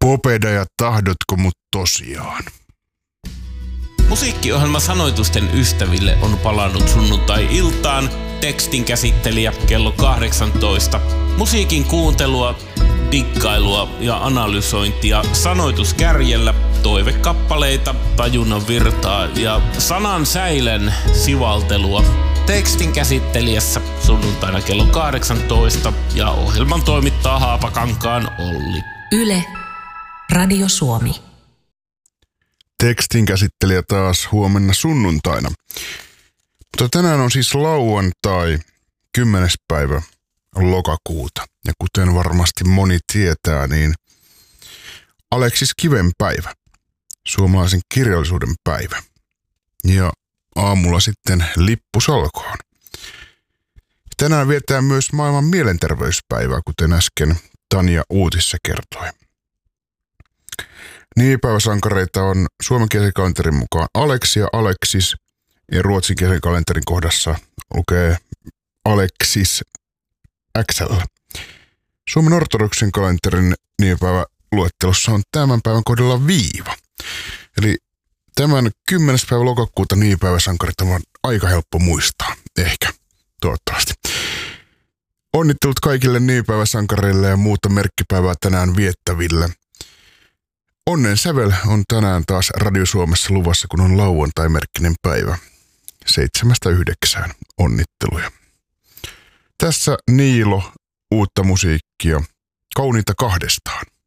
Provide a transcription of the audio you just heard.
Mopeda ja tahdotko mut tosiaan? Musiikkiohjelma Sanoitusten ystäville on palannut sunnuntai-iltaan. Tekstin käsittelijä kello 18. Musiikin kuuntelua, dikkailua ja analysointia sanoituskärjellä, toivekappaleita, tajunnan virtaa ja sanan säilen sivaltelua. Tekstin käsittelijässä sunnuntaina kello 18 ja ohjelman toimittaa Haapakankaan Olli. Yle, Radio Suomi. Tekstin käsittelijä taas huomenna sunnuntaina. Mutta tänään on siis lauantai, 10. päivä lokakuuta. Ja kuten varmasti moni tietää, niin Aleksis Kiven päivä, suomalaisen kirjallisuuden päivä. Ja aamulla sitten lippusalkoon. Tänään vietetään myös maailman mielenterveyspäivää, kuten äsken Tanja uutissa kertoi. Nimipäiväsankareita on suomenkielisen kalenterin mukaan Aleksi ja Aleksis, ja ruotsinkielisen kalenterin kohdassa lukee Aleksis XL. Suomen ortodoksin kalenterin nimipäiväluettelossa on tämän päivän kohdalla viiva. Eli tämän 10. päivä lokakuuta nimipäiväsankarit on aika helppo muistaa, ehkä, toivottavasti. Onnittelut kaikille nimipäiväsankareille ja muuta merkkipäivää tänään viettäville. Onnen sävel on tänään taas Radio Suomessa luvassa, kun on lauantai-merkkinen päivä. 7-9 onnitteluja. Tässä Niilo, uutta musiikkia, kauniita kahdestaan.